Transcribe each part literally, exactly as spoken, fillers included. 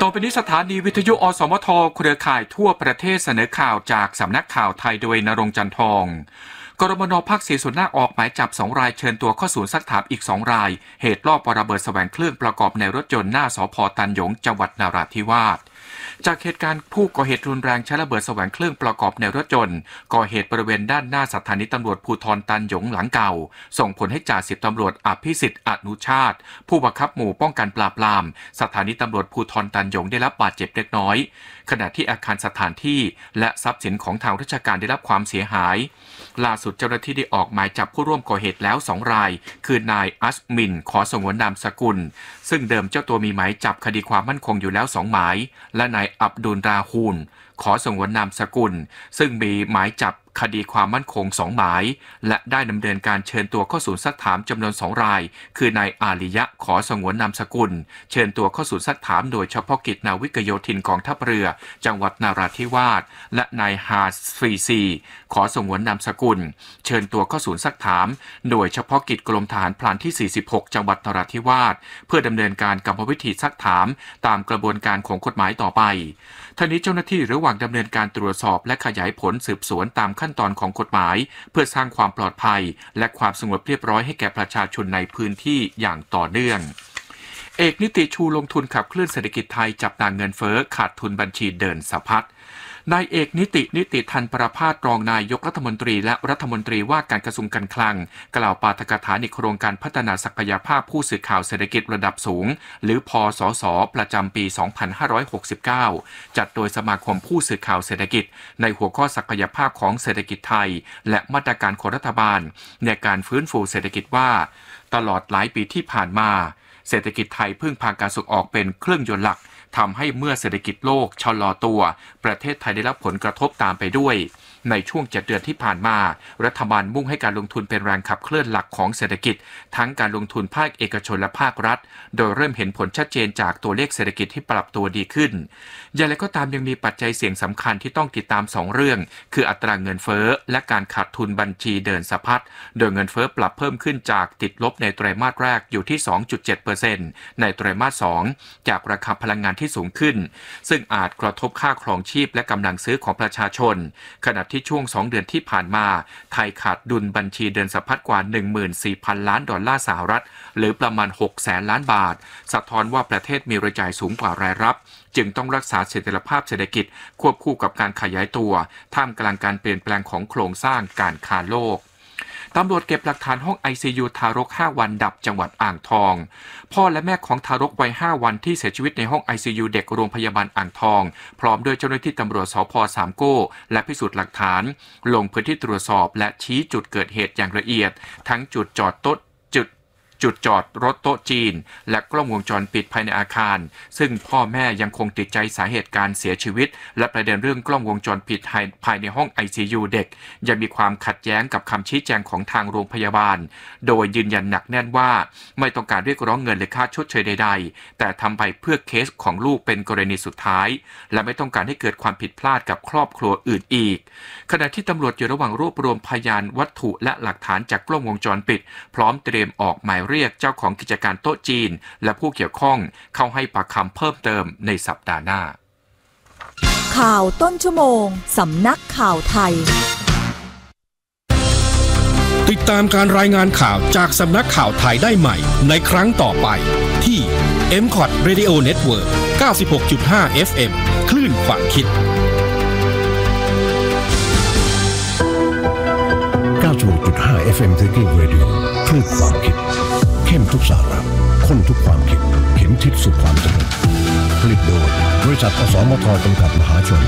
อไปนี้สถานีวิทยุอสมทเครือข่ายทั่วประเทศเสนอข่าวจากสำนักข่าวไทยโดยณรงค์จันทองกรมน.ภาคสี่ส่วนหน้าออกหมายจับสองรายเชิญตัวเข้าศูนย์ซักถามอีกสองรายเหตุลอบระเบิดแสวงเครื่องประกอบในรถยนต์หน้าสภ.ตันหยงจังหวัดนราธิวาสจากเหตุการณ์ผู้ก่อเหตุรุนแรงใช้ระเบิดแสวงเครื่องประกอบในรถยนต์ก่อเหตุบริเวณด้านหน้าสถานีตำรวจภูธรตันหยงหลังเก่าส่งผลให้จ่าสิบตำรวจอภิสิทธิ์อนุชาติผู้บังคับหมู่ป้องกันปราบปรามสถานีตำรวจภูธรตันหยงได้รับบาดเจ็บเล็กน้อยขณะที่อาคารสถานที่และทรัพย์สินของทางราชการได้รับความเสียหายล่าสุดเจ้าหน้าที่ได้ออกหมายจับผู้ร่วมก่อเหตุแล้วสองรายคือนายอัสมินขอสงวนนามสกุลซึ่งเดิมเจ้าตัวมีหมายจับคดีความมั่นคงอยู่แล้วสองหมายและนายอับดุลราฮูนขอสงวนนามสกุลซึ่งมีหมายจับคดีความมั่นคงสองหมายและได้ดำเนินการเชิญตัวเข้าศูนย์ซักถามจำนวนสองรายคือนายอาริยะขอสงวนนามสกุลเชิญตัวเข้าศูนย์ซักถามโดยเฉพาะกิจนาวิกโยธินกองทัพเรือจังหวัดนราธิวาสและนายฮาฟรีซีขอสงวนนามสกุลเชิญตัวเข้าศูนย์ซักถามโดยเฉพาะกิจกรมทหารพรานที่สี่สิบหกจังหวัดนราธิวาสเพื่อดำเนินการกรรมวิธีซักถามตามกระบวนการของกฎหมายต่อไปทั้งนี้เจ้าหน้าที่ระหว่างดำเนินการตรวจสอบและขยายผลสืบสวนตามขั้นตอนของกฎหมายเพื่อสร้างความปลอดภัยและความสงบเรียบร้อยให้แก่ประชาชนในพื้นที่อย่างต่อเนื่องเอกนิติชูลงทุนขับเคลื่อนเศรษฐกิจไทยจับตาเงินเฟ้อขาดทุนบัญชีเดินสะพัดนายเอกนิตินิติทันประภาสรองนายกรัฐมนตรีและรัฐมนตรีว่าการกระทรวงการคลังกล่าวปาฐกถาในโครงการพัฒนาศักยภาพผู้สื่อข่าวเศรษฐกิจระดับสูงหรือพสสประจำปีสองพันห้าร้อยหกสิบเก้าจัดโดยสมาคมผู้สื่อข่าวเศรษฐกิจในหัวข้อศักยภาพของเศรษฐกิจไทยและมาตรการของรัฐบาลในการฟื้นฟูเศรษฐกิจว่าตลอดหลายปีที่ผ่านมาเศรษฐกิจไทยพึ่งพาการส่งออกเป็นเครื่องยนต์หลักทำให้เมื่อเศรษฐกิจโลกชะลอตัวประเทศไทยได้รับผลกระทบตามไปด้วยในช่วงเจ็ดเดือนที่ผ่านมารัฐบาลมุ่งให้การลงทุนเป็นแรงขับเคลื่อนหลักของเศรษฐกิจทั้งการลงทุนภาคเอกชนและภาครัฐโดยเริ่มเห็นผลชัดเจนจากตัวเลขเศรษฐกิจที่ปรับตัวดีขึ้นอย่างไรก็ตามยังมีปัจจัยเสี่ยงสำคัญที่ต้องติดตามสองเรื่องคืออัตราเงินเฟ้อและการขาดทุนบัญชีเดินสะพัดโดยเงินเฟ้อปรับเพิ่มขึ้นจากติดลบในไตรมาสแรกอยู่ที่ สองจุดเจ็ดเปอร์เซ็นต์ ในไตรมาสสองจากราคาพลังงานที่สูงขึ้นซึ่งอาจกระทบค่าครองชีพและกำลังซื้อของประชาชนขณะที่ช่วงสองเดือนที่ผ่านมาไทยขาดดุลบัญชีเดินสะพัดกว่า หนึ่งหมื่นสี่พัน ล้านดอลลาร์สหรัฐหรือประมาณหกแสนล้านบาทสะท้อนว่าประเทศมีรายจ่ายสูงกว่ารายรับจึงต้องรักษาเสถียรภาพเศรษฐกิจควบคู่กับการขยายตัวท่ามกลางการเปลี่ยนแปลงของโครงสร้างการค้าโลกตำรวจเก็บหลักฐานห้อง ไอ ซี ยู ทารกห้าวันดับจังหวัดอ่างทองพ่อและแม่ของทารกวัยห้าวันที่เสียชีวิตในห้อง ไอ ซี ยู เด็กโรงพยาบาลอ่างทองพร้อมด้วยเจ้าหน้าที่ตำรวจสภ.สามโก้และพิสูจน์หลักฐานลงพื้นที่ตรวจสอบและชี้จุดเกิดเหตุอย่างละเอียดทั้งจุดจอดโต๊ะจุดจุดจอดรถโต๊ะจีนและกล้องวงจรปิดภายในอาคารซึ่งพ่อแม่ยังคงติดใจสาเหตุการเสียชีวิตและประเด็นเรื่องกล้องวงจรปิดภายในห้อง ไอ ซี ยู เด็กยังมีความขัดแย้งกับคำชี้แจงของทางโรงพยาบาลโดยยืนยันหนักแน่นว่าไม่ต้องการเรียกร้องเงินหรือค่าชดเชยใดๆแต่ทำไปเพื่อเคสของลูกเป็นกรณีสุดท้ายและไม่ต้องการให้เกิดความผิดพลาดกับครอบครัวอื่นอีกขณะที่ตำรวจอยู่ระหว่างรวบรวมพยานวัตถุและหลักฐานจากกล้องวงจรปิดพร้อมเตรียมออกหมายเรียกเจ้าของกิจการโต๊ะจีนและผู้เกี่ยวข้องเข้าให้ปากคำเพิ่มเติมในสัปดาห์หน้าข่าวต้นชั่วโมงสำนักข่าวไทยติดตามการรายงานข่าวจากสำนักข่าวไทยได้ใหม่ในครั้งต่อไปที่ เอ็ม คอท Radio Network เก้าสิบหกจุดห้า เอฟ เอ็ม คลื่นความคิดเก้าสิบหกจุดห้า เอฟ เอ็ม Thinking Radio คลื่นความคิดเข้มทุกสาระข้นทุกความคิดเข็มทิศสู่ความสงบผลิตโดยบริษัทอสมทจำกัดมหาชน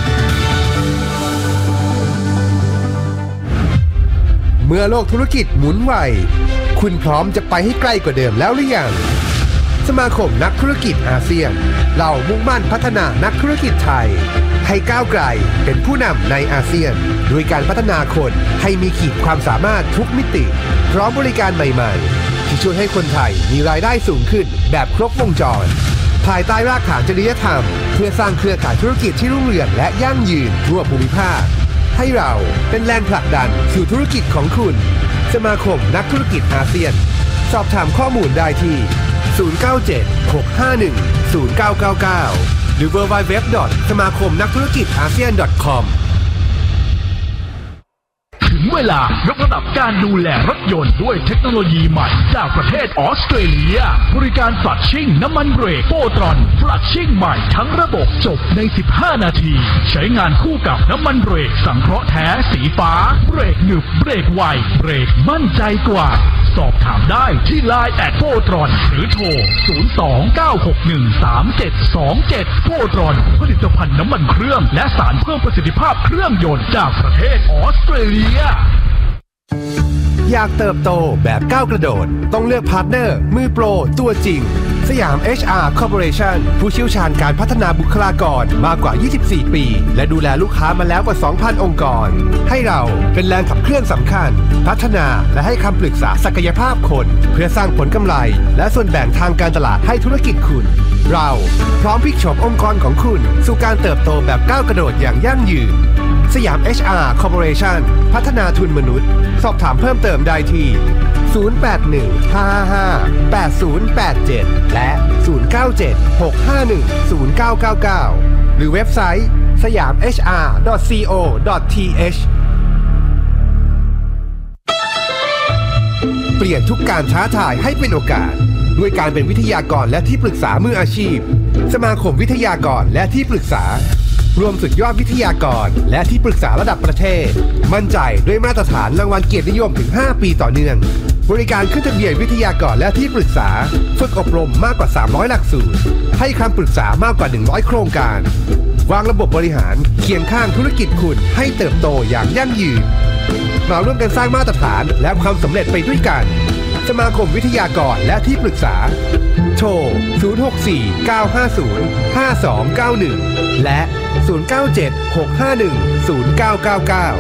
เมื่อโลกธุรกิจหมุนไวคุณพร้อมจะไปให้ใกล้กว่าเดิมแล้วหรือยังสมาคมนักธุรกิจอาเซียนเรามุ่งมั่นพัฒนานักธุรกิจไทยให้ก้าวไกลเป็นผู้นำในอาเซียนด้วยการพัฒนาคนให้มีขีดความสามารถทุกมิติพร้อมบริการใหม่ๆที่ช่วยให้คนไทยมีรายได้สูงขึ้นแบบครบวงจรภายใต้รากฐานจริยธรรมเพื่อสร้างเครือข่ายธุรกิจที่รุ่งเรืองและยั่งยืนทั่วภูมิภาคให้เราเป็นแรงผลักดันสู่ธุรกิจของคุณสมาคมนักธุรกิจอาเซียนสอบถามข้อมูลได้ที่ศูนย์ เก้า เจ็ด หก ห้า หนึ่ง ศูนย์ เก้า เก้า เก้ารือ ดับเบิลยู ดับเบิลยู ดับเบิลยู ดอท สมาคมนักธุรกิจอาเซียน ดอท คอมถึงเวลายกระดับการดูแลรถยนต์ด้วยเทคโนโลยีใหม่จากประเทศออสเตรเลียบริการฟลัชชิ่งน้ำมันเบรกโฟตรอนฟลัชชิ่งใหม่ทั้งระบบจบในสิบห้านาทีใช้งานคู่กับน้ำมันเบรกสังเคราะห์แท้สีฟ้าเบรกหนึบเบรกไวเบรกมั่นใจกว่าสอบถามได้ที่ ไลน์ แอท โฟตรอนหรือโทรศูนย์ สอง เก้า หก หนึ่ง สาม เจ็ด สอง เจ็ดโฟตรอนผลิตภัณฑ์น้ำมันเครื่องและสารเพิ่มประสิทธิภาพเครื่องยนต์จากประเทศออสเตรเลียอยากเติบโตแบบก้าวกระโดดต้องเลือกพาร์ทเนอร์มือโปรตัวจริงสยาม เอช อาร์ Corporation ผู้เชี่ยวชาญการพัฒนาบุคลากรมากกว่ายี่สิบสี่ปีและดูแลลูกค้ามาแล้วกว่า สองพัน องค์กรให้เราเป็นแรงขับเคลื่อนสำคัญพัฒนาและให้คำปรึกษาศักยภาพคนเพื่อสร้างผลกำไรและส่วนแบ่งทางการตลาดให้ธุรกิจคุณเราพร้อมพลิกโฉมองค์กรของคุณสู่การเติบโตแบบก้าวกระโดดอย่างยั่งยืนสยาม เอช อาร์ Corporation พัฒนาทุนมนุษย์สอบถามเพิ่มเติมได้ที่ศูนย์ แปด หนึ่ง ห้า ห้า แปด ศูนย์ แปด เจ็ดและศูนย์ เก้า เจ็ด หก ห้า หนึ่ง ศูนย์ เก้า เก้า เก้าหรือเว็บไซต์สยาม เอช อาร์ ดอท ซี โอ ดอท ที เอช เปลี่ยนทุกการท้าทายให้เป็นโอกาสด้วยการเป็นวิทยากรและที่ปรึกษามืออาชีพสมาคมวิทยากรและที่ปรึกษารวมสุดยอดวิทยากรและที่ปรึกษาระดับประเทศมั่นใจด้วยมาตรฐานรางวัลเกียรตินิยมถึงห้าปีต่อเนื่องบริการขึ้นทะเบียนวิทยากรและที่ปรึกษาฝึกอบรมมากกว่าสามร้อยหลักสูตรให้คำปรึกษามากกว่าหนึ่งร้อยโครงการวางระบบบริหารเคียงข้างธุรกิจคุณให้เติบโตอย่างยั่งยืนมาร่วมกันสร้างมาตรฐานและความสำเร็จไปด้วยกันสมาคมวิทยากรและที่ปรึกษาโทรศูนย์ หก สี่ เก้า ห้า ศูนย์ ห้า สอง เก้า หนึ่งและศูนย์ เก้า เจ็ด หก ห้า หนึ่ง ศูนย์ เก้า เก้า เก้า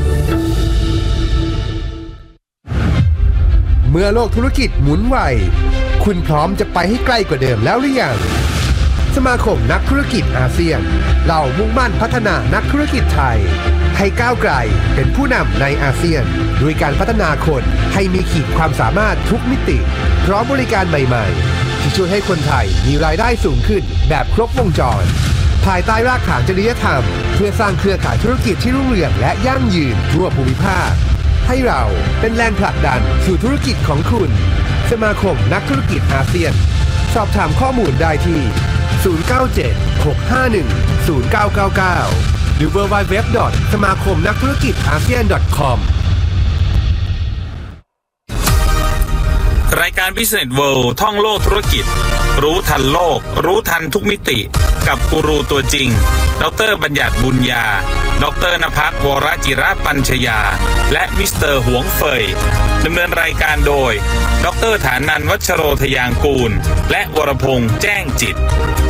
เมื่อโลกธุรกิจหมุนไวคุณพร้อมจะไปให้ใกล้กว่าเดิมแล้วหรือยังสมาคมนักธุรกิจอาเซียนเรามุ่งมั่นพัฒนานักธุรกิจไทยให้ก้าวไกลเป็นผู้นำในอาเซียนด้วยการพัฒนาคนให้มีขีดความสามารถทุกมิติพร้อมบริการใหม่ๆที่ช่วยให้คนไทยมีรายได้สูงขึ้นแบบครบวงจรภายใต้รากฐานจริยธรรมเพื่อสร้างเครือข่ายธุรกิจที่รุ่งเรืองและยั่งยืนทั่วภูมิภาคให้เราเป็นแรงผลักดันสู่ธุรกิจของคุณสมาคมนักธุรกิจอาเซียนสอบถามข้อมูลได้ที่ศูนย์ เก้า เจ็ด หก ห้า หนึ่ง ศูนย์ เก้า เก้า เก้าหรือ ดับเบิลยู ดับเบิลยู ดับเบิลยู ดอท สมาคมนักธุรกิจอาเซียน ดอท คอมรายการ Business World ท่องโลกธุรกิจรู้ทันโลกรู้ทันทุกมิติกับกูรูตัวจริงดร.บัญญัติบุญญาดร.ณภัส วรจิระปัญชยาและมิสเตอร์หวงเฟยดำเนินรายการโดยดร.ฐานันท์ วัชโรทยางกูลและวรพงษ์แจ้งจิต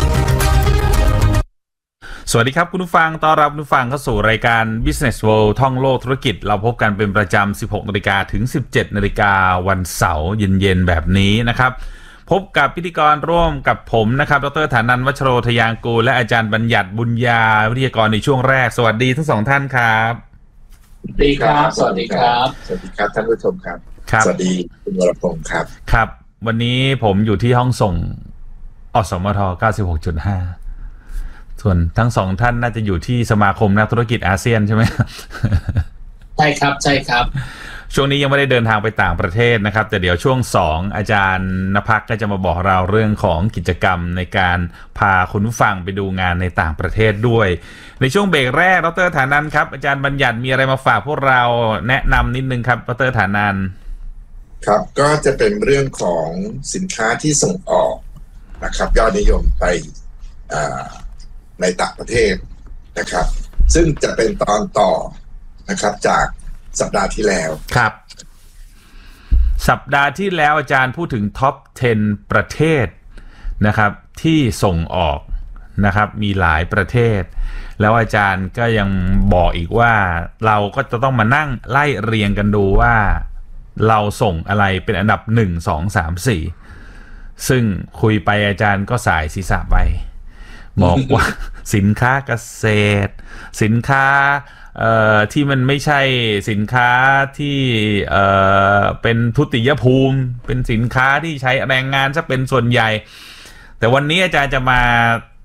สวัสดีครับคุณผู้ฟังต้อนรับคุณผู้ฟังเข้าสู่รายการ Business World ท่องโลกธุรกิจเราพบกันเป็นประจำ สิบหกนาฬิกา ถึง สิบเจ็ดนาฬิกาวันเสาร์เย็นๆแบบนี้นะครับพบกับพิธีกรร่วมกับผมนะครับดร.ฐานันท์ วัชโรทยางกูลและอาจารย์บัญญัติบุญญาวิทยากรในช่วงแรกสวัสดีทั้งสองท่านครับสวัสดีครับสวัสดีครับสวัสดีครับท่านผู้ชมครับสวัสดีคุณวรพงษ์ครับครับวันนี้ผมอยู่ที่ห้องส่งอสมท เก้าสิบหกจุดห้าส่วนทั้งสองท่านน่าจะอยู่ที่สมาคมนักธุรกิจอาเซียนใช่ไหมใช่ครับใช่ครับช่วงนี้ยังไม่ได้เดินทางไปต่างประเทศนะครับแต่เดี๋ยวช่วงสองอาจารย์ณภัสก็จะมาบอกเราเรื่องของกิจกรรมในการพาคุณผู้ฟังไปดูงานในต่างประเทศด้วยในช่วงเบรกแรกดร.ฐานันท์ครับอาจารย์บัญญัติมีอะไรมาฝากพวกเราแนะนำนิดนึงครับดร.ฐานันท์ครับก็จะเป็นเรื่องของสินค้าที่ส่งออกนะครับยอดนิยมไปในต่างประเทศนะครับซึ่งจะเป็นตอนต่อนะครับจากสัปดาห์ที่แล้วครับสัปดาห์ที่แล้วอาจารย์พูดถึงท็อปสิบประเทศนะครับที่ส่งออกนะครับมีหลายประเทศแล้วอาจารย์ก็ยังบอกอีกว่าเราก็จะต้องมานั่งไล่เรียงกันดูว่าเราส่งอะไรเป็นอันดับหนึ่ง สอง สาม สี่ซึ่งคุยไปอาจารย์ก็สายศีรษะไปบอกว่าสินค้าเกษตรสินค้าเอ่อที่มันไม่ใช่สินค้าที่เอ่อเป็นทุติยภูมิเป็นสินค้าที่ใช้แรงงานซะเป็นส่วนใหญ่แต่วันนี้อาจารย์จะมา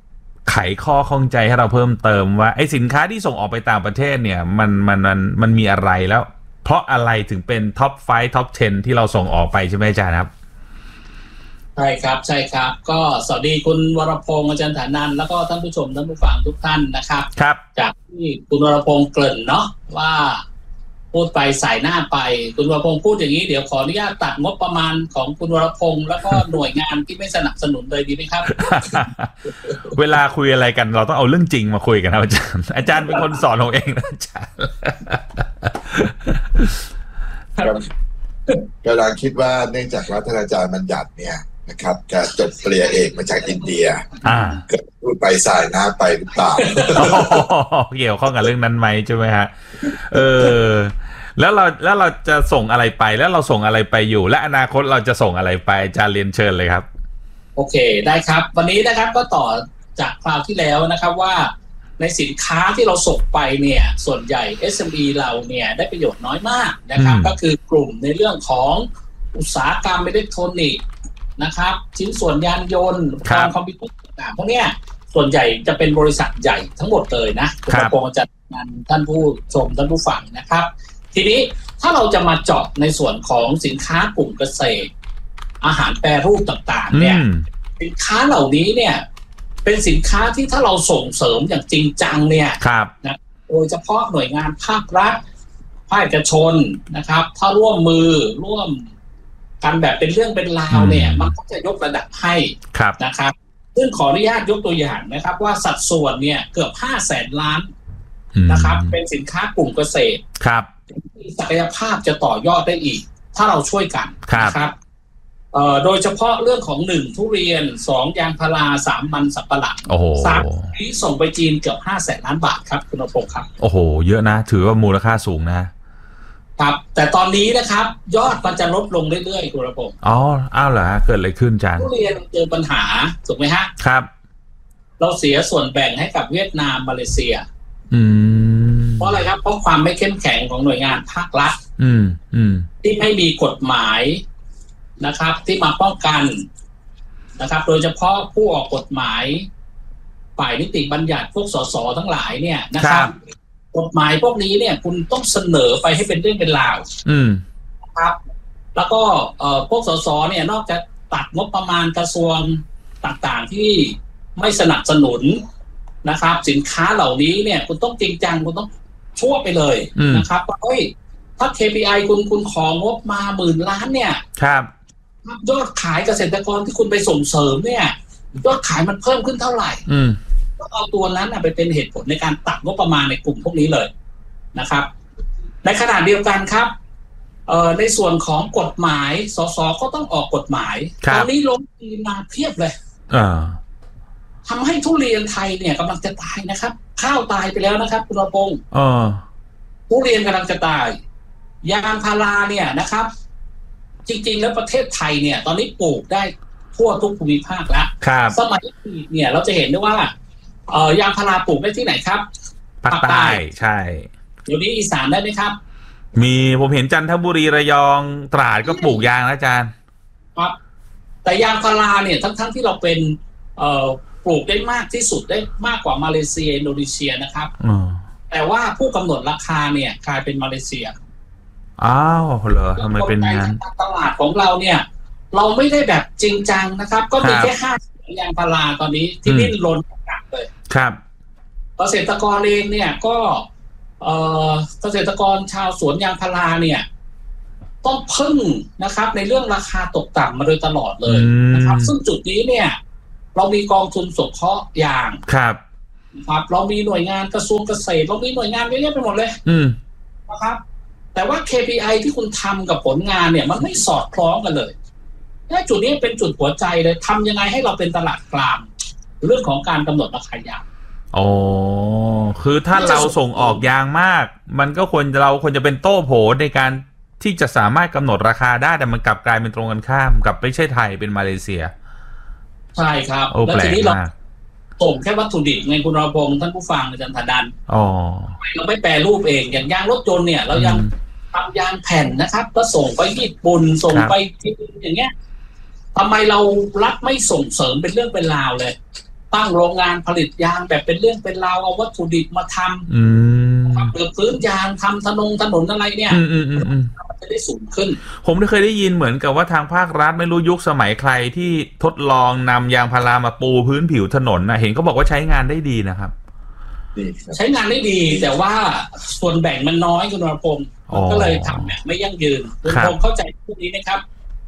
ไขข้อข้องใจให้เราเพิ่มเติมว่าไอ้สินค้าที่ส่งออกไปต่างประเทศเนี่ยมันมันมันมันมีอะไรแล้วเพราะอะไรถึงเป็นท็อปไฟว์ท็อปสิบที่เราส่งออกไปใช่ไหมอาจารย์ครับใช่ครับใช่ครับก็สวัสดีคุณวรพงษ์อาจารย์ฐานันท์แล้วก็ท่านผู้ชมท่านผู้ฟังทุกท่านนะครับครับจากที่คุณวรพงษ์เกริ่นเนาะว่าพูดไปสายหน้าไปคุณวรพงษ์พูดอย่างนี้เดี๋ยวขออนุญาตตัดงบประมาณของคุณวรพงษ์แล้วก็หน่วยงานที่ไม่สนับสนุนเลยดีไหมครับเวลาคุยอะไรกันเราต้องเอาเรื่องจริงมาคุยกันนะอาจารย์อาจารย์เป็นคนสอนเราเองนะอาจารย์กำลังคิดว่าเนื่องจากว่าท่านอาจารย์บัญญัติเนี่ยนะครับแกจบปริญญาเอกมาจากอินเดียเกิดพูดไปสายหน้าไปหรือเปล่าเกี่ยวข้องกับเรื่องนั้นไหมใช่ไหมฮะเออแล้วเราแล้วเราจะส่งอะไรไปแล้วเราส่งอะไรไปอยู่และอนาคตเราจะส่งอะไรไปอาจารย์เรียนเชิญเลยครับโอเคได้ครับวันนี้นะครับก็ต่อจากคราวที่แล้วนะครับว่าในสินค้าที่เราส่งไปเนี่ยส่วนใหญ่ เอส เอ็ม อี เราเนี่ยได้ประโยชน์น้อยมากนะครับก็คือกลุ่มในเรื่องของอุตสาหกรรมอิเล็กทรอนิกส์นะครับชิ้นส่วนยานยนต์คอมพิวเตอร์ต่างๆพวกเนี้ยส่วนใหญ่จะเป็นบริษัทใหญ่ทั้งหมดเลยนะคุณประพงษ์จัดงานท่านผู้ชมท่านผู้ฟังนะครับทีนี้ถ้าเราจะมาเจาะในส่วนของสินค้ากลุ่มเกษตรอาหารแปรรูปต่างๆเนี่ยสินค้าเหล่านี้เนี่ยเป็นสินค้าที่ถ้าเราส่งเสริมอย่างจริงจังเนี่ยนะโดยเฉพาะหน่วยงานภาครัฐภาคเอกชนนะครับถ้าร่วมมือร่วมกันแบบเป็นเรื่องเป็นราวเนี่ยมันก็จะยกระดับให้นะครับซึ่งขออนุญาตยกตัวอย่างนะครับว่าสัดส่วนเนี่ยเกือบห้าแสนล้านนะครับเป็นสินค้ากลุ่มเกษตรครับมีศักยภาพจะต่อยอดได้อีกถ้าเราช่วยกันนะครับเอ่อโดยเฉพาะเรื่องของหนึ่งทุเรียนสองยางพาราสามมันสับปะหลังสามนี้ส่งไปจีนเกือบห้าแสนล้านบาทครับคุณอภพงศ์ครับโอ้โหเยอะนะถือว่ามูลค่าสูงนะครับแต่ตอนนี้นะครับยอดมันจะลดลงเรื่อยๆคุณอภพงศ์อ๋ออ้าวเหรอเกิดอะไรขึ้นจานทุเรียนเจอปัญหาถูกไหมฮะครับเราเสียส่วนแบ่งให้กับเวียดนามมาเลเซียอืมเพราะอะไรครับเพราะความไม่เข้มแข็งของหน่วยงานภาครัฐอืมอืมที่ไม่มีกฎหมายนะครับที่มาป้องกันนะครับโดยเฉพาะผู้ออกกฎหมายฝ่ายนิติบัญญัติพวกสสทั้งหลายเนี่ยนะครับกฎหมายพวกนี้เนี่ยคุณต้องเสนอไปให้เป็นเรื่องเป็นราวนะครับแล้วก็เอ่อพวกสสเนี่ยนอกจากตัดงบประมาณกระทรวงต่างๆที่ไม่สนับสนุนนะครับสินค้าเหล่านี้เนี่ยคุณต้องจริงจังคุณต้องชั่วไปเลยนะครับว่าเฮ้ยถ้า เค พี ไอ คุณคุณของงบมาหมื่นล้านเนี่ยครับยอดขายเกษตรกรที่คุณไปส่งเสริมเนี่ยยอดขายมันเพิ่มขึ้นเท่าไหร่ก็เอาตัวนั้นไปเป็นเหตุผลในการตัดงบประมาณในกลุ่มพวกนี้เลยนะครับในขณะเดียวกันครับเอ่อในส่วนของกฎหมายสสก็ต้องออกกฎหมายตอนนี้ล้มจีนมาเพียบเลยทำให้ทุเรียนไทยเนี่ยกำลังจะตายนะครับข้าวตายไปแล้วนะครับคุณรพงศ์ทุเรียนกำลังจะตายยางพาราเนี่ยนะครับจริงๆแล้วประเทศไทยเนี่ยตอนนี้ปลูกได้ทั่วทุกภูมิภาคแล้วสมัยก่อนเนี่ยเราจะเห็นได้ว่าเอ่อยางพาราปลูกได้ที่ไหนครับภาคใต้ใช่เดี๋ยวนี้อีสานได้ไหมครับมีผมเห็นจันทบุรีระยองตราดก็ปลูกยางนะอาจารย์ครับแต่ยางพาราเนี่ยทั้งๆที่เราเป็นเอ่อปลูกได้มากที่สุดได้มากกว่ามาเลเซียอินโดนีเซียนะครับแต่ว่าผู้กำหนดราคาเนี่ยกลายเป็นมาเลเซียอ้าวเหรอทำไมเป็นงั้นตลาดของเราเนี่ยเราไม่ได้แบบจริงจังนะครับก็มีแค่ห้าสิบยางพาราตอนนี้ที่ดิ้นรนกันเลยครับเกษตรกรเองเนี่ยก็เอ่อเกษตรกรชาวสวนยางพาราเนี่ยต้องพึ่งนะครับในเรื่องราคาตกต่ำมาโดยตลอดเลยนะครับซึ่งจุดนี้เนี่ยเรามีกองทุนสงเคราะห์ยางครับครับเรามีหน่วยงานกระทรวงเกษตรเรามีหน่วยงานเยอะแยะไปหมดเลยนะครับแต่ว่า เค พี ไอ ที่คุณทำกับผลงานเนี่ยมันไม่สอดคล้องกันเลยและจุดนี้เป็นจุดหัวใจเลยทำยังไงให้เราเป็นตลาดกลางเรื่องของการกำหนดราคายางอ๋อคือถ้าเราส่งออกยางมากมันก็ควรเราควรจะเป็นโต้โผในการที่จะสามารถกำหนดราคาได้แต่มันกลับกลายเป็นตรงกันข้ามกับไม่ใช่ไทยเป็นมาเลเซียใช่ครับแล้วทีนี้เราส่งแค่วัตถุดิบไงคุณรพงษ์ท่านผู้ฟังอาจารย์ธนันท์อ๋อเราไม่แปรรูปเองอย่างยางรถยนต์เนี่ยเรายังทำยางแผ่นนะครับก็ส่งไปญี่ปุ่นส่งไปจีนอย่างเงี้ยทำไมเรารัฐไม่ส่งเสริมเป็นเรื่องเป็นราวเลยตั้งโรงงานผลิตยางแบบเป็นเรื่องเป็นราวเอาวัตถุดิบมาทำหรือพื้นยางทำถนนถนนอะไรเนี่ยมันจะได้สูงขึ้นผมเคยได้ยินเหมือนกับว่าทางภาครัฐไม่รู้ยุคสมัยใครที่ทดลองนำยางพารามาปูพื้นผิวถนนนะเห็นเขาบอกว่าใช้งานได้ดีนะครับใช้งานได้ดีแต่ว่าส่วนแบ่งมันน้อยคุณวรพงศ์ก็เลยทำแบบไม่ยั่งยืนคุณวรพงศ์เข้าใจพวกนี้นะครับ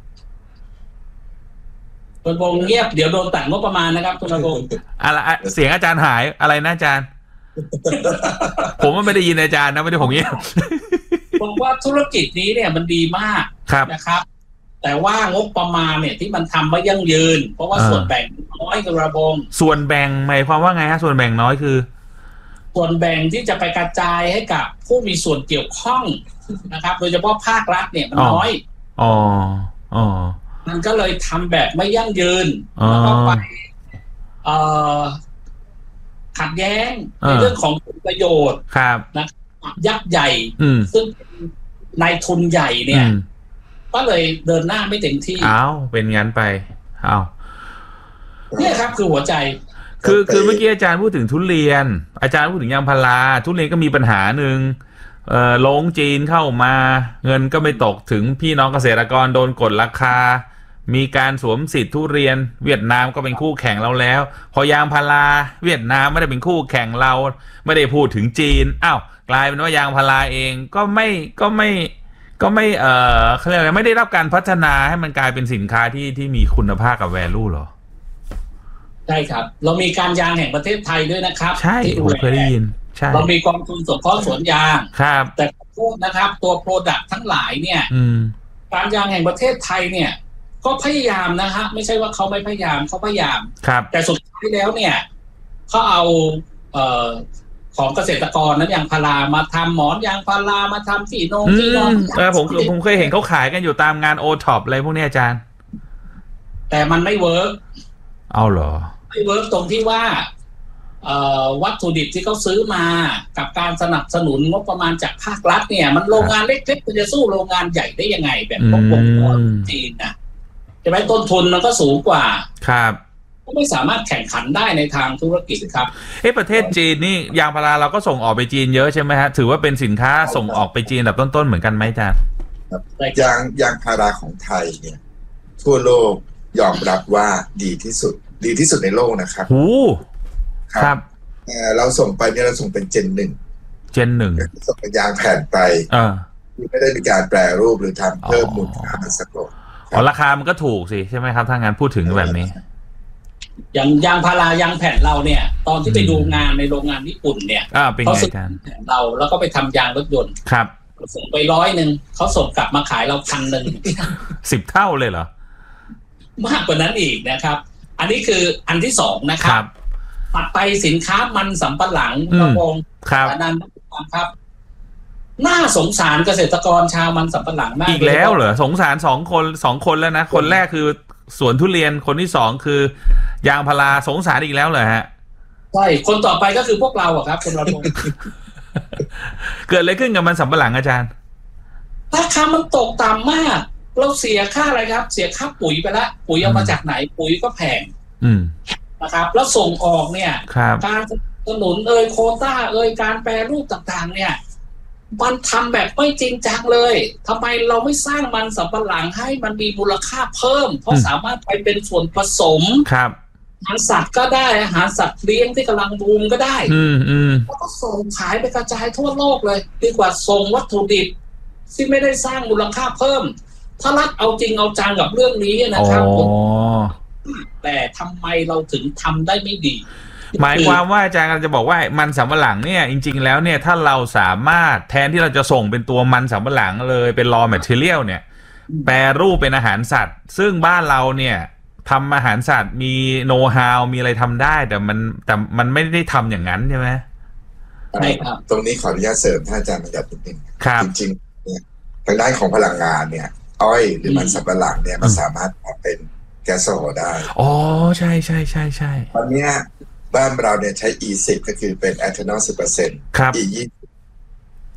คุณวรพงศ์เงียบเดี๋ยวโดนตัดงบประมาณนะครับคุณวรพงศ์อะไรเสียงอาจารย์หายอะไรนะอาจารย์ผมไม่ได้ยินอาจารย์นะไม่ได้ผมเงียบผมว่าธุรกิจนี้เนี่ยมันดีมากนะครับแต่ว่างบประมาณเนี่ยที่มันทำไม่ยั่งยืนเพราะว่าส่วนแบ่งน้อยคุณวรพงศ์ส่วนแบ่งหมายความว่าไงฮะส่วนแบ่งน้อยคือส่วนแบ่งที่จะไปกระจายให้กับผู้มีส่วนเกี่ยวข้องนะครับโดยเฉพาะภาครัฐเนี่ยมันน้อยอ๋ออ๋อมันก็เลยทำแบบไม่ยั่งยืนแล้วก็ไปเอ่อขัดแย้งในเรื่องของผลประโยชน์นะยักษ์ใหญ่ซึ่งนายทุนใหญ่เนี่ยก็เลยเดินหน้าไม่เต็มที่อ้าวเป็นงั้นไปอ้าวเนี่ยครับคือหัวใจคือคือเมื่อกี้อาจารย์พูดถึงทุเรียนอาจารย์พูดถึงยางพาราทุเรียนก็มีปัญหาหนึ่งเอ่อลงจีนเข้ามาเงินก็ไม่ตกถึงพี่น้องเกษตรกรโดนกดราคามีการสวมสิทธิ์ทุเรียนเวียดนามก็เป็นคู่แข่งเราแล้วพอยางพาราเวียดนามไม่ได้เป็นคู่แข่งเราไม่ได้พูดถึงจีนอ้าวกลายเป็นว่ายางพาราเองก็ไม่ก็ไม่ก็ไม่เอ่อเขาเรียกอะไรไม่ได้รับการพัฒนาให้มันกลายเป็นสินค้าที่ที่มีคุณภาพกับ value หรอใช่ครับเรามีการยางแห่งประเทศไทยด้วยนะครับใช่ผมเคยได้ยินใช่เรามีกองทุนสงเคราะห์สวนยางครับแต่พูดนะครับตัวโปรดักต์ทั้งหลายเนี่ยการยางแห่งประเทศไทยเนี่ยก็พยายามนะฮะไม่ใช่ว่าเขาไม่พยายามเขาพยายามแต่สุดท้ายแล้วเนี่ยเขาเอาเอ่อของเกษตรกรนั้นยางพารามาทำหมอนยางพารามาทำที่นงที่นอนเออผมผมเคยเห็นเขาขายกันอยู่ตามงานโอท็อปอะไรพวกนี้อาจารย์แต่มันไม่เวิร์กเอาเหรอไม่เวิร์กตรงที่ว่าวัตถุดิบที่เขาซื้อมากับการสนับสนุนงบประมาณจากภาครัฐเนี่ยมันโรงงานเล็กๆจะสู้โรงงานใหญ่ได้ยังไงแบบพวกผมจีนนะใช่ไหมต้นทุนมันก็สูงกว่าครับก็ไม่สามารถแข่งขันได้ในทางธุรกิจครับเอ๊ะประเทศจีนนี่ยางพาราเราก็ส่งออกไปจีนเยอะใช่ไหมฮะถือว่าเป็นสินค้าส่งออกไปจีนแบบต้นๆเหมือนกันไหมจ๊ะยางยางพาราของไทยเนี่ยทั่วโลกยอมรับว่าดีที่สุดดีที่สุดในโลกนะครับโอ้ครับเราส่งไปเนี่ยเราส่งเป็นเจนหนึ่งเจนหนึ่งส่งเป็นยางแผ่นไปไม่ได้มีการแปรรูปหรือทำเพิ่มมูลค่ามันสักหน่อยอ๋อราคามันก็ถูกสิใช่ไหมครับถ้างานพูดถึงแบบนี้อย่างยางพารายางแผ่นเราเนี่ยตอนที่ไปดูงานในโรงงานญี่ปุ่นเนี่ยเขาส่งแผ่นเราแล้วก็ไปทำยางรถยนต์ครับส่งไปร้อยหนึ่งเขาส่งกลับมาขายเราพันหนึ่งสิบเท่าเลยเหรอมากกว่านั้นอีกนะครับอันนี้คืออันที่สองนะครับถัดไปสินค้ามันสำปะหลังกระโปรงอันนั้นครับน่าสงสารเกษตรกรชาวมันสำปะหลังมากอีกแล้วเหรอสงสารสองคนสองคนแล้วนะคนแรกคือสวนทุเรียนคนที่สองคือยางพาราสงสารอีกแล้วเหรอฮะใช่คนต่อไปก็คือพวกเราอะครับคนเราเกิดอะไรขึ้นกับมันสำปะหลังอาจารย์ราคามันตกต่ำมากเราเสียค่าอะไรครับเสียค่าปุ๋ยไปละปุ๋ยเอามาจากไหนปุ๋ยก็แพงนะครับแล้วส่งออกเนี่ยการสนุนเอ่ยโควต้าเอ่ยการแปรรูปต่างๆเนี่ยมันทำแบบไม่จริงจังเลยทำไมเราไม่สร้างมันสำปะหลังให้มันมีมูลค่าเพิ่มเพราะสามารถไปเป็นส่วนผสมครับอาหารสัตว์ก็ได้อาหารสัตว์เลี้ยงที่กำลังบูมก็ได้แล้วก็ส่งขายไปกระจายทั่วโลกเลยดีกว่าส่งวัตถุดิบที่ไม่ได้สร้างมูลค่าเพิ่มถ้ารัฐเอาจริงเอาจังกับเรื่องนี้นะครับแต่ทำไมเราถึงทำได้ไม่ดีหมายความว่าอาจารย์กำลังจะบอกว่ามันสำปะหลังเนี่ยจริงๆแล้วเนี่ยถ้าเราสามารถแทนที่เราจะส่งเป็นตัวมันสำปะหลังเลยเป็น raw material เนี่ยแปรรูปเป็นอาหารสัตว์ซึ่งบ้านเราเนี่ยทำอาหารสัตว์มีโน้ตฮาวมีอะไรทำได้แต่มันแต่มันไม่ได้ทำอย่างนั้นใช่ไหมใช่ครับตรงนี้ขออนุญาตเสริมท่านอาจารย์มาจากนิดนึงจริงๆเนี่ยทางด้านของพลังงานเนี่ยอ้อยหรือมันสำปะหลังเนี่ยมันสามารถเป็นแก๊สโซฮอล์ได้อ๋อใช่ใช่ใช่ใช่ตอนนี้บ้านเราเนี่ยใช้ อี สิบ ก็คือเป็น ethanol สิบเปอร์เซ็นต์ครับอี ยี่สิบ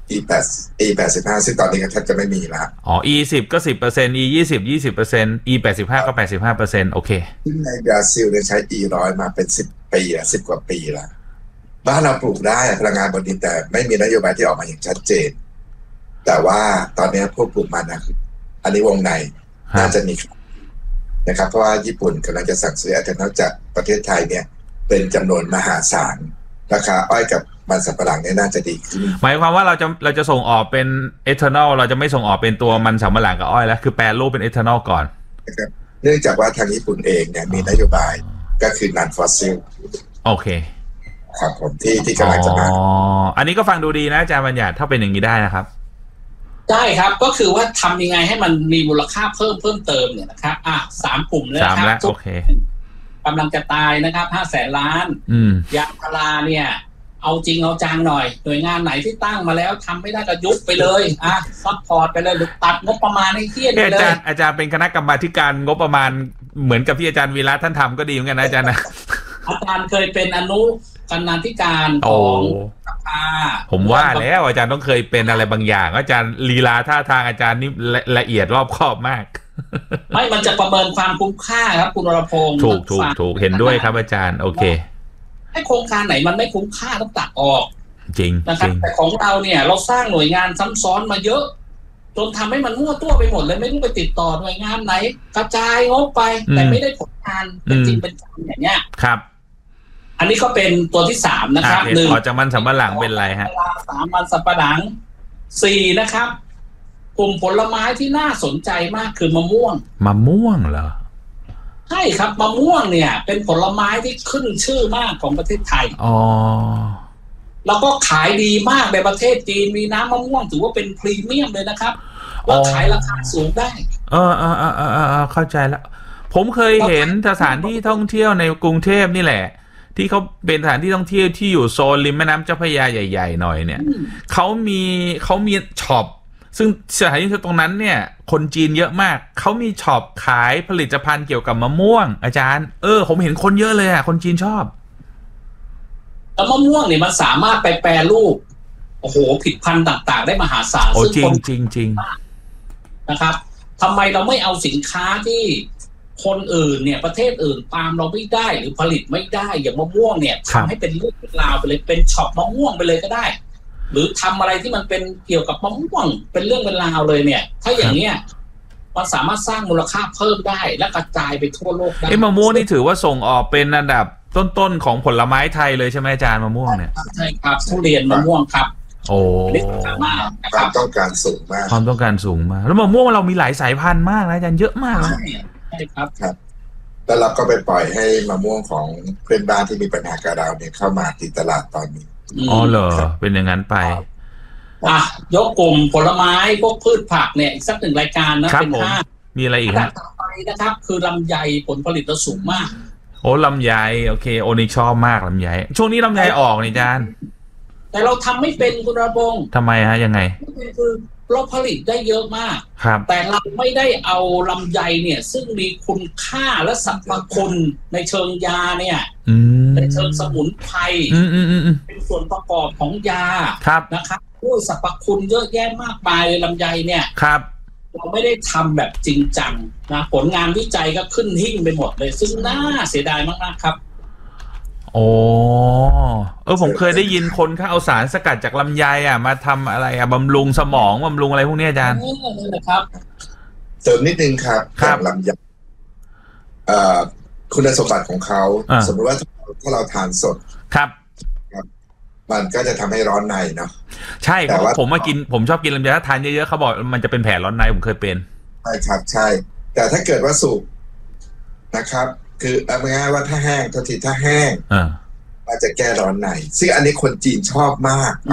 E แปด E แปดสิบห้าซึ่งตอนนี้ก็แทบจะไม่มีแล้วอ๋อ E สิบก็ สิบเปอร์เซ็นต์ E ยี่สิบ ยี่สิบเปอร์เซ็นต์ E แปดสิบห้าก็ แปดสิบห้าเปอร์เซ็นต์ โอเคซึ่งในบราซิลเนี่ยใช้ E หนึ่งร้อยมาเป็นสิบปีละสิบกว่าปีละบ้านเราปลูกได้พลังงานบนดินแต่ไม่มีนโยบายที่ออกมาอย่างชัดเจนแต่ว่าตอนนี้พวกปลูกมันนะอันนี้วงในน่าจะมีนะครับเพราะว่าญี่ปุ่นกำลังจะสั่งซื้อแอทเทนอลจากประเทศไทยเนี่ยเป็นจำนวนมหาศาลราคาอ้อยกับมันสำปะหลังเนี่ยน่าจะดีขึ้นหมายความว่าเราจะเราจะส่งออกเป็นเอทานอลเราจะไม่ส่งออกเป็นตัวมันสำปะหลังกับอ้อยแล้วคือแปรรูปเป็นเอทานอลก่อนนะครับเนื่องจากว่าทางญี่ปุ่นเองเนี่ยมีนโยบายก็คือ non fossil โอเคครับผมที่ที่กำลังจะมาอ๋ออันนี้ก็ฟังดูดีนะอาจารย์บัญญัติถ้าเป็นอย่างนี้ได้นะครับได้ครับก็คือว่าทำยังไงให้มันมีมูลค่าเพิ่มเพิ่มเติมเนี่ยนะครับอ่ะสามกลุ่มเลยครับโอเคกำลังจะตายนะครับห้าแสนล้านยางพาราเนี่ยเอาจริงเอาจังหน่อยหน่วยงานไหนที่ตั้งมาแล้วทำไม่ได้ก็ยุบไปเลยอ่ะซัพพอร์ตไปเลยหรือตัดงบประมาณให้เที่ยงไปเลยอาจารย์อาจารย์เป็นคณะกรรมาการงบประมาณเหมือนกับที่อาจารย์วีระท่านทำก็ดีเหมือนกันนะอาจารย์นะอาจารย์เคยเป็นอนุกรรมาธิการของสภาผมว่าแล้วอาจารย์ต้องเคยเป็นอะไรบางอย่างอาจารย์ลีลาท่าทางอาจารย์นี่ละเอียดรอบคอบมากไม่มันจะประเมินความคุ้มค่าครับคุณวรพงศ์ถูกถูกถูกเห็นด้วยครับอาจารย์โอเคให้โครงการไหนมันไม่คุ้มค่าต้องตัดออกจริงนะครับแต่ของเราเนี่ยเราสร้างหน่วยงานซ้ำซ้อนมาเยอะจนทำให้มันมั่วตัวไปหมดเลยไม่รู้ไปติดต่อหน่วยงานไหนกระจายงบไปแต่ไม่ได้ผลงานเป็นจริงเป็นจังอย่างเงี้ยครับอันนี้ก็เป็นตัวที่สามนะครับหนึ่งต่อจากมันสำปะหลังเป็นไรฮะสามมันสำปะหลังสี่นะครับกลุ่มผลไม้ที่น่าสนใจมากคือมะม่วงมะม่วงเหรอใช่ครับมะม่วงเนี่ยเป็นผลไม้ที่ขึ้นชื่อมากของประเทศไทยอ๋อแล้วก็ขายดีมากในประเทศจีนมีน้ำมะม่วงถือว่าเป็นพรีเมียมเลยนะครับว่าขายราคาสูงได้เออเออเออเออเออเข้าใจแล้วผมเคยเห็นสถานที่ท่องเที่ยวในกรุงเทพนี่แหละที่เขาเป็นสถานที่ท่องเที่ยวที่อยู่โซนริมแม่น้ำเจ้าพระยาใหญ่ๆหน่อยเนี่ยเขามีเขามีช็อปซึ่งสถานที่ตรงนั้นเนี่ยคนจีนเยอะมากเขามีช็อปขายผลิตภัณฑ์เกี่ยวกับมะม่วงอาจารย์เออผมเห็นคนเยอะเลยอ่ะคนจีนชอบแล้วมะม่วงเนี่ยมันสามารถไปแปรรูปโอ้โหผิดพันธุ์ต่างๆได้มหาศาลซึ่งคนจริงจริงนะครับทำไมเราไม่เอาสินค้าที่คนอื่นเนี่ยประเทศอื่นตามเราไม่ได้หรือผลิตไม่ได้อย่างมะม่วงเนี่ยทำให้เป็นเรื่องเป็นราวไปเลยเป็นช็อปมะม่วงไปเลยก็ได้หรือทำอะไรที่มันเป็นเกี่ยวกับมะม่วงเป็นเรื่องเป็นราวเลยเนี่ยถ้าอย่างเนี้ยมันสามารถสร้างมูลค่าเพิ่มได้และกระจายไปทั่วโลกได้ไอ้มะม่วงนี่ถือว่าส่งออกเป็นอันดับต้นๆของผลไม้ไทยเลยใช่ไหมอาจารย์มะม่วงเนี่ยใช่ครับทุเรียนมะม่วงครับโอ้ความต้องการสูงมากความต้องการสูงมากแล้วมะม่วงเรามีหลายสายพันธุ์มากนะอาจารย์เยอะมากนะใช่ครับครับแล้วเราก็ไปปล่อยให้มะม่วงของเพื่อนบ้านที่มีปัญหากับเราเนี่ยเข้ามาตีตลาดตอนนี้อ๋อเหรอเป็นอย่างนั้นไปอ่ะยกกลุ่มผลไม้พวกพืชผักเนี่ยอีกสักหนึ่งรายการนะเป็นห้ามีอะไรอีกครับต่อไปนะครับคือลำไยผลผลิตเราสูงมากโอ้ลำไยโอเคโอนี่ชอบมากลำไยช่วงนี้ลำไยออกนี่อาจารย์แต่เราทำไม่เป็นคุณระบงทำไมฮะยังไงคือเราผลิตได้เยอะมากครับแต่เราไม่ได้เอาลำไยเนี่ยซึ่งมีคุณค่าและสรรพคุณในเชิงยาเนี่ยในเชิงสมุนไพรเป็นส่วนประกอบของยานะครับด้วยสรรพคุณเยอะแยะมากมายเลยลำไยเนี่ยครับเราไม่ได้ทำแบบจริงจังนะผลงานวิจัยก็ขึ้นหิ้งไปหมดเลยซึ่งน่าเสียดายมากๆครับโอ้เออผมเคยได้ยินคนเขาเอาสารสกัดจากลำไยอ่ะมาทำอะไรอ่ะบำรุงสมองบำรุงอะไรพวกนี้อาจารย์นี่นะครับเสริมนิดนึงครับครับลำไยเอ่อคุณสมบัติของเขาสมมติว่าถ้าเราทานสดครับมันก็จะทำให้ร้อนในเนาะใช่แต่ว่าผมมากินผมชอบกินลำไยถ้าทานเยอะๆเขาบอกมันจะเป็นแผลร้อนในผมเคยเป็นใช่ครับใช่แต่ถ้าเกิดว่าสุกนะครับคือเอาง่ายๆว่าถ้าแห้งทันทีถ้าแห้งมันจะแก้ร้อนในซึ่งอันนี้คนจีนชอบมาก